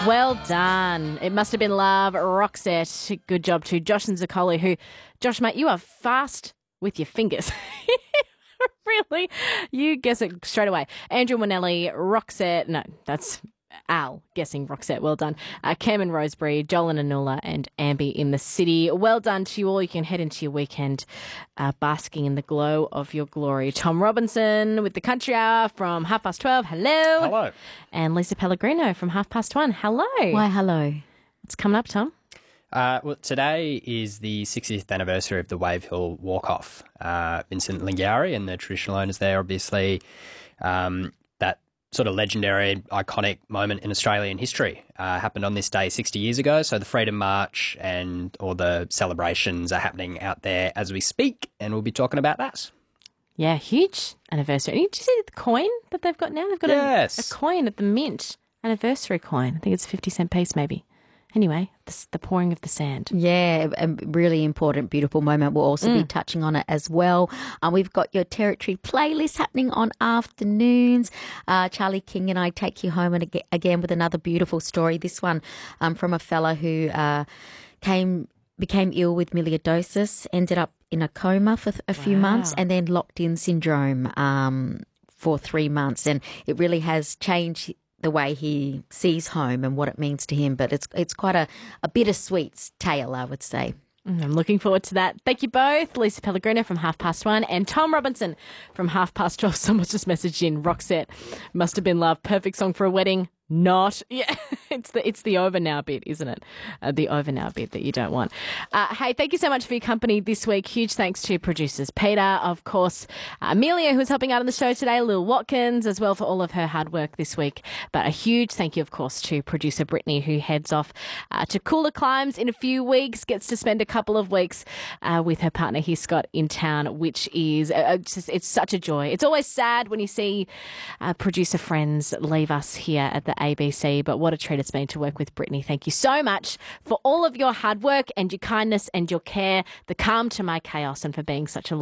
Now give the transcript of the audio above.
Well done. It must have been love, Roxette. Good job to Josh and Zakoli, who, Josh, mate, you are fast with your fingers. Really? You guess it straight away. Andrew Winelli, Roxette. No, that's Al guessing Roxette. Well done. Cam and Roseberry, Joel and Anula, and Ambi in the city. Well done to you all. You can head into your weekend basking in the glow of your glory. Tom Robinson with the Country Hour from 12:30. Hello. Hello. And Lisa Pellegrino from 1:30. Hello. Why, hello. What's coming up, Tom? Well, today is the 60th anniversary of the Wave Hill Walk-Off. Vincent Lingiari and the traditional owners there, obviously, that sort of legendary, iconic moment in Australian history happened on this day 60 years ago. So the Freedom March and all the celebrations are happening out there as we speak, and we'll be talking about that. Yeah, huge anniversary. Did you see the coin that they've got now? They've got a coin at the Mint, anniversary coin. I think it's a 50-cent piece maybe. Anyway, the pouring of the sand. Yeah, a really important, beautiful moment. We'll also be touching on it as well. We've got your Territory playlist happening on afternoons. Charlie King and I take you home and again with another beautiful story. This one from a fella who became ill with melioidosis, ended up in a coma for a few months, and then locked-in syndrome for 3 months. And it really has changed the way he sees home and what it means to him. But it's quite a bittersweet tale, I would say. I'm looking forward to that. Thank you both. Lisa Pellegrino from 1:30 and Tom Robinson from 12:30. Someone's just messaged in, Roxette, must have been love. Perfect song for a wedding. Not. Yeah, it's the over now bit, isn't it? The over now bit that you don't want. Hey, thank you so much for your company this week. Huge thanks to producers Peter, of course, Amelia, who's helping out on the show today, Lil Watkins, as well for all of her hard work this week. But a huge thank you, of course, to producer Brittany, who heads off to cooler climes in a few weeks, gets to spend a couple of weeks with her partner here, Scott, in town, which is it's such a joy. It's always sad when you see producer friends leave us here at the ABC, but what a treat it's been to work with Brittany. Thank you so much for all of your hard work and your kindness and your care, the calm to my chaos, and for being such a